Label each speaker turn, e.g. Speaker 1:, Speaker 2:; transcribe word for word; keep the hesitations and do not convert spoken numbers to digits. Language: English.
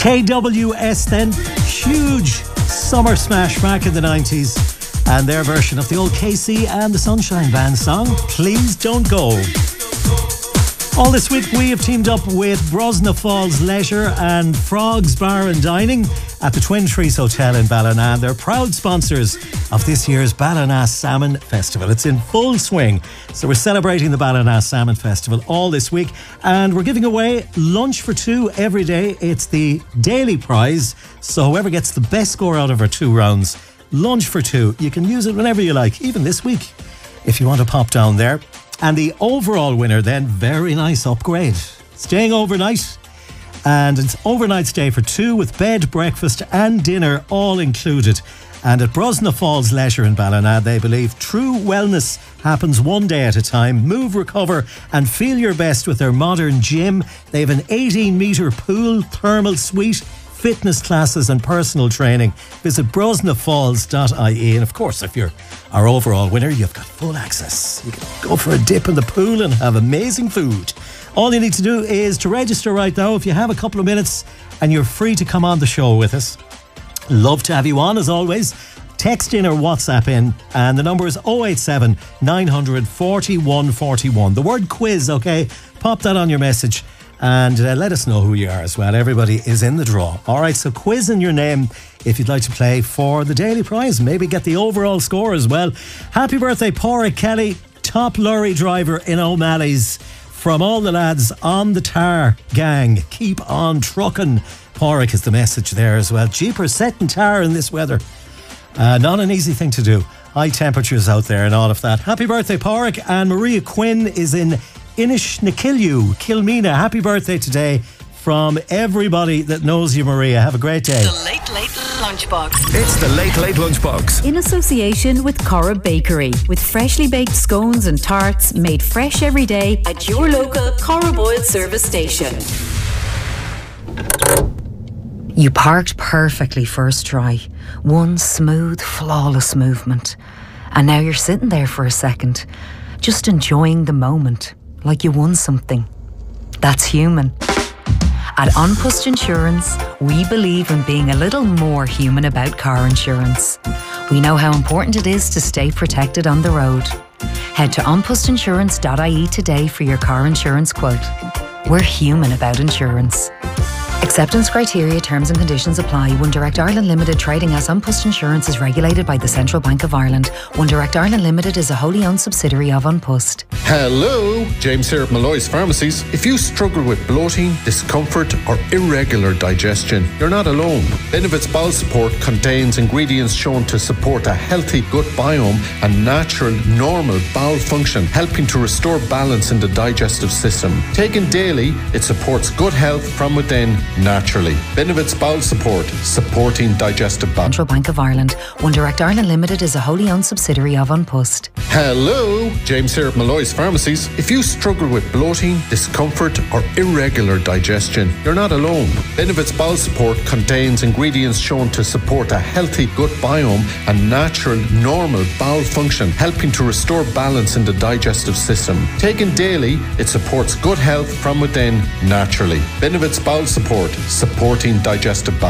Speaker 1: K W S then, huge summer smash back in the nineties, and their version of the old K C and the Sunshine Band song, Please Don't Go. All this week we have teamed up with Brosna Falls Leisure and Frogs Bar and Dining at the Twin Trees Hotel in Ballina. They're proud sponsors of this year's Ballina Salmon Festival. It's in full swing, so we're celebrating the Ballina Salmon Festival all this week, and we're giving away lunch for two every day. It's the daily prize, so whoever gets the best score out of our two rounds, lunch for two. You can use it whenever you like, even this week, if you want to pop down there. And the overall winner then, very nice upgrade. Staying overnight. And it's overnight stay for two with bed, breakfast and dinner all included. And at Brosna Falls Leisure in Ballina, they believe true wellness happens one day at a time. Move, recover and feel your best with their modern gym. They have an eighteen metre pool, thermal suite, fitness classes and personal training. Visit brosna falls dot I E, and of course if you're our overall winner, you've got full access. You can go for a dip in the pool and have amazing food. All you need to do is to register right now if you have a couple of minutes and you're free to come on the show with us. Love to have you on as always. Text in or WhatsApp in, and the number is oh eight seven, nine hundred, forty-one forty-one. The word quiz, okay? Pop that on your message and uh, let us know who you are as well. Everybody is in the draw. Alright, so quiz in your name if you'd like to play for the daily prize. Maybe get the overall score as well. Happy birthday, Pádraig Kelly, top lorry driver in O'Malley's. From all the lads on the tar gang, keep on trucking. Pádraig is the message there as well. Jeepers, setting tar in this weather. Uh, not an easy thing to do. High temperatures out there and all of that. Happy birthday, Pádraig. And Maria Quinn is in Inishnakilu, Kilmina. Happy birthday today from everybody that knows you, Maria. Have a great day.
Speaker 2: The Late Late Lunchbox.
Speaker 3: It's the Late Late Lunchbox.
Speaker 4: In association with Cora Bakery, with freshly baked scones and tarts made fresh every day at your local Cora Boyle service station. You parked perfectly first try. One smooth, flawless movement. And now you're sitting there for a second, just enjoying the moment, like you won something. That's human. At An Post Insurance, we believe in being a little more human about car insurance. We know how important it is to stay protected on the road. Head to an post insurance dot I E today for your car insurance quote. We're human about insurance. Acceptance criteria, terms and conditions apply. One Direct Ireland Limited, trading as An Post Insurance, is regulated by the Central Bank of Ireland. One Direct Ireland Limited is a wholly owned subsidiary of An Post.
Speaker 5: Hello, James here at Malloy's Pharmacies. If you struggle with bloating, discomfort or irregular digestion, you're not alone. Benefits Bowel Support contains ingredients shown to support a healthy gut biome and natural, normal bowel function, helping to restore balance in the digestive system. Taken daily, it supports good health from within naturally. Benefits Bowel Support, supporting digestive balance.
Speaker 4: Central Bank of Ireland. One Direct Ireland Limited is a wholly owned subsidiary of An Post.
Speaker 5: Hello, James here at Malloy's Pharmacies. If you struggle with bloating, discomfort or irregular digestion, you're not alone. Benefits Bowel Support contains ingredients shown to support a healthy gut biome and natural, normal bowel function, helping to restore balance in the digestive system. Taken daily, it supports good health from within naturally. Benefits Bowel Support, supporting digestive balance.